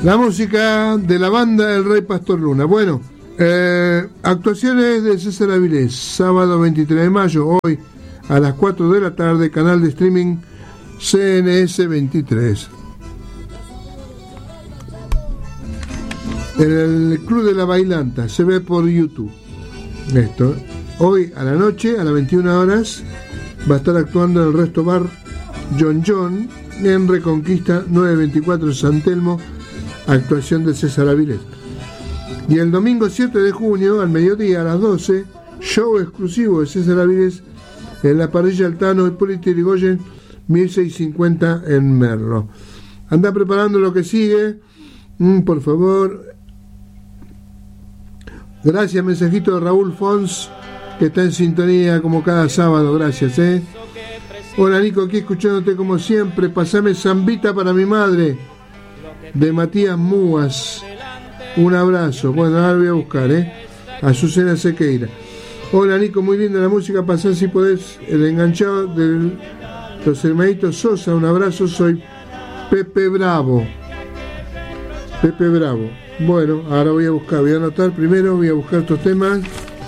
La música de la banda El Rey Pastor Luna. Bueno, actuaciones de César Avilés, sábado 23 de mayo, hoy a las 4 de la tarde, canal de streaming CNS 23. En el Club de la Bailanta, se ve por YouTube. Esto, hoy a la noche, a las 21 horas, va a estar actuando en el Resto Bar John en Reconquista 924 San Telmo, actuación de César Avilés. Y el domingo 7 de junio, al mediodía, a las 12, show exclusivo de César Avilés en la parrilla Altano Hipólito Yrigoyen 1650 en Merlo. Anda preparando lo que sigue, por favor. Gracias, mensajito de Raúl Fons, que está en sintonía como cada sábado. Gracias, Hola Nico, aquí escuchándote como siempre. Pasame zambita para mi madre, de Matías Múas. Un abrazo. Bueno, ahora voy a buscar, Azucena Sequeira. Hola Nico, muy linda la música. Pasá si podés el enganchado de los hermanitos Sosa. Un abrazo, soy Pepe Bravo. Pepe Bravo. Bueno, ahora voy a buscar, voy a anotar primero, voy a buscar estos temas.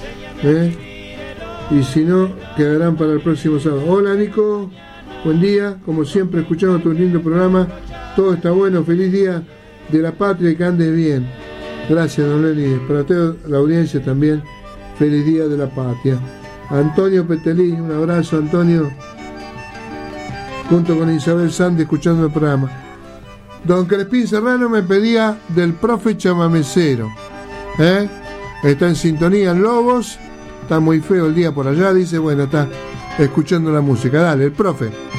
Y si no, quedarán para el próximo sábado. Hola Nico, buen día, como siempre escuchando tu lindo programa, todo está bueno, feliz día de la patria y que andes bien. Gracias don Lenny, para toda la audiencia también, feliz día de la patria. Antonio Petelí, un abrazo Antonio, junto con Isabel Sande escuchando el programa. Don Crespín Serrano me pedía del profe chamamecero, está en sintonía en Lobos. Está muy feo el día por allá, dice, bueno, está escuchando la música. Dale, el profe.